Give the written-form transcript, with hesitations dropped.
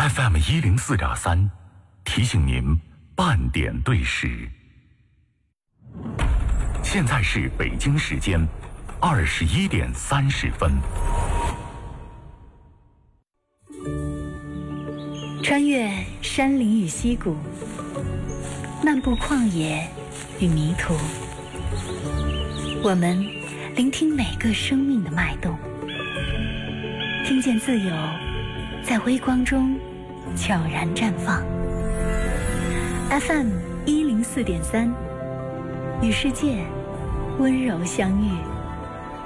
FM104.3，提醒您半点对时。现在是北京时间21点30分。 穿越山林与溪谷，漫步旷野与迷途，我们聆听每个生命的脉动，听见自由在微光中悄然绽放。FM104.3，与世界温柔相遇。